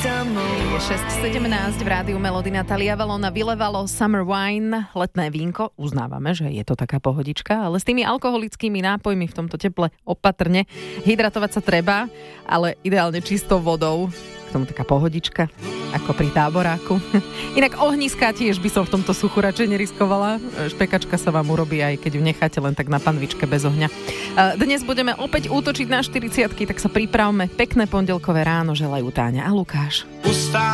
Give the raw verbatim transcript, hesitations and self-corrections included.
Je šesť sedemnásť v rádiu Melody. Natalia Valona vylevalo Summer Wine, letné vínko. Uznávame, že je to taká pohodička, ale s tými alkoholickými nápojmi v tomto teple opatrne. Hydratovať sa treba, ale ideálne čistou vodou. K tomu taká pohodička, ako pri táboráku. Inak ohniská tiež by som v tomto suchu radšej neriskovala. Špekačka sa vám urobí, aj keď ju necháte len tak na panvičke bez ohňa. Dnes budeme opäť útočiť na štyridsiatky, tak sa pripravme. Pekné pondelkové ráno želajú Táňa a Lukáš.